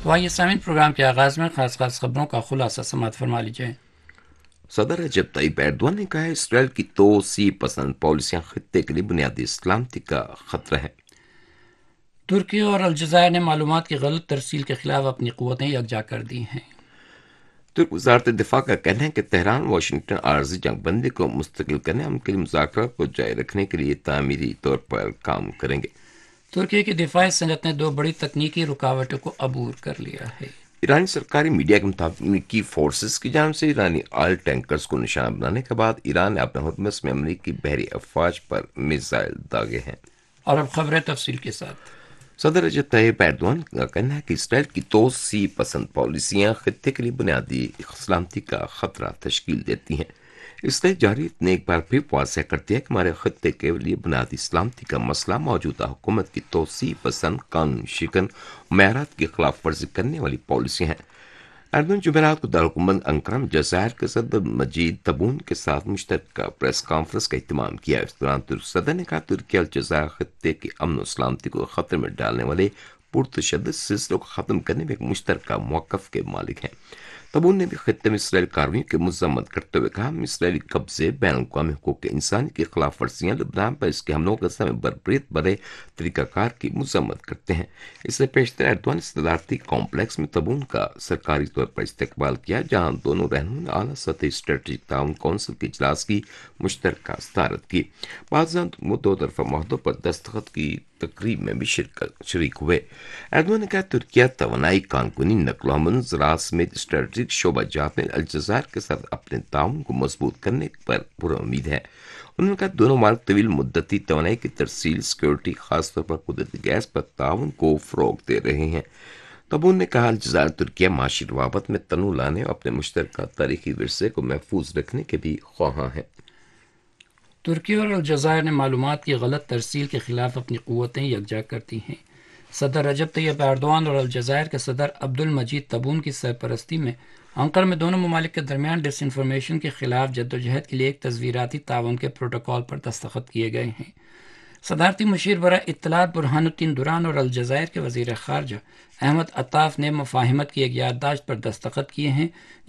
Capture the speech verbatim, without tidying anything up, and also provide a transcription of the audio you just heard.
تو آئیے سامعین، پروگرام کے آغاز میں خاص خاص خبروں کا خلاصہ سماعت فرما لیجیے۔ صدر رجب طیب ایردوان نے کہا ہے اسرائیل کی توسیع پسند پالیسیاں خطے کے لیے بنیادی سلامتی کا خطرہ ہے۔ ترکی اور الجزائر نے معلومات کی غلط ترسیل کے خلاف اپنی قوتیں یکجا کر دی ہیں۔ ترک وزارت دفاع کا کہنا ہے کہ تہران واشنگٹن عارضی جنگ بندی کو مستقل کرنے ہم کے لیے مذاکرات کو جاری رکھنے کے لیے تعمیری طور پر کام کریں گے۔ ترکی کی دفاعی صنعت نے دو بڑی تکنیکی رکاوٹوں کو عبور کر لیا ہے۔ ایرانی سرکاری میڈیا کے مطابق امریکی فورسز کی جانب سے ایرانی آئل ٹینکرز کو نشانہ بنانے کے بعد ایران نے اپنے حکمران میں امریکی بحری افواج پر میزائل داغے ہیں۔ اور اب خبریں تفصیل کے ساتھ۔ صدر رجب طیب ایردوان کا کہنا ہے کہ اسرائیل کی توسیع پسند پالیسیاں خطے کے لیے بنیادی سلامتی کا خطرہ تشکیل دیتی ہیں۔ اسرائیل جارحیت نے ایک بار پھر واضح کر دیا کہ ہمارے خطے کے لیے بنیادی سلامتی کا مسئلہ موجودہ حکومت کی توسیع پسند قانون شکن معیارات کی خلاف ورزی کرنے والی پالیسیاں ہیں۔ ایردوان جمعرات کو دارالحکومت انقرہ میں جزائر کے صدر مجید تبون کے ساتھ مشترکہ پریس کانفرنس کا اہتمام کیا۔ اس دوران ترک صدر نے کہا ترکی الجزائر خطے کے امن و سلامتی کو خطرے میں ڈالنے والے پرتشدد سلسلوں کو ختم کرنے میں ایک مشترکہ موقف کے مالک ہیں۔ تبون نے بھی خطے میں اسرائیل کارروائیوں کی مذمت کرتے ہوئے کہا ہم اسرائیلی قبضے، بین الاقوامی حقوق انسانی کی خلاف ورزیاں، لبنان پر اس کے حملوں کے سمے بربریت برے طریقہ کار کی مذمت کرتے ہیں۔ اس سے پیشتر ایردوان نے صدارتی کمپلیکس میں تبون کا سرکاری طور پر استقبال کیا، جہاں دونوں رہنماؤں نے اعلیٰ سطحی اسٹریٹجک تعاون کونسل کے اجلاس کی مشترکہ صدارت کی۔ بعض وہ دو طرفہ معاہدوں پر دستخط کی تقریب میں بھی شرکت شریک ہوئے۔ ایردوان نے کہا ترکیہ توانائی، کانکنی، نقل و حمل، زراعت سمیت اسٹریٹجک شعبہ جات میں الجزائر کے ساتھ اپنے تعاون کو مضبوط کرنے پر پر امید ہے۔ انہوں نے کہا دونوں ممالک طویل مدتی توانائی کی ترسیل، سیکورٹی، خاص طور پر قدرتی گیس پر تعاون کو فروغ دے رہے ہیں۔ تبون نے کہا الجزائر ترکیہ معاشی روابط میں تنوع لانے اور اپنے مشترکہ تاریخی ورثے کو محفوظ رکھنے کے بھی خواہاں ہیں۔ ترکی اور الجزائر نے معلومات کی غلط ترسیل کے خلاف اپنی قوتیں یکجا کر دی ہیں۔ صدر رجب طیب ایردوان اور الجزائر کے صدر عبد المجید تبون کی سرپرستی میں انقرہ میں دونوں ممالک کے درمیان ڈس انفارمیشن کے خلاف جدوجہد کے لیے ایک تصویراتی تعاون کے پروٹوکول پر دستخط کیے گئے ہیں۔ صدارتی مشیر برائے اطلاعات برہان الدین دوران اور الجزائر کے وزیر خارجہ احمد عطاف نے مفاہمت کی ایک یادداشت پر دستخط کیے ہیں،